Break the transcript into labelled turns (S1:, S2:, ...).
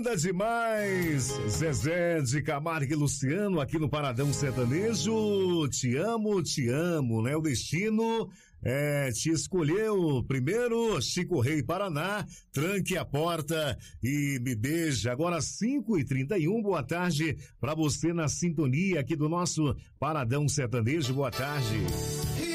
S1: Linda demais, Zezé de Camargo e Luciano aqui no Paradão Sertanejo. Te amo, né? O destino te escolheu primeiro. Chico Rei Paraná, tranque a porta e me beija. Agora 5h31, boa tarde pra você na sintonia aqui do nosso Paradão Sertanejo. Boa tarde.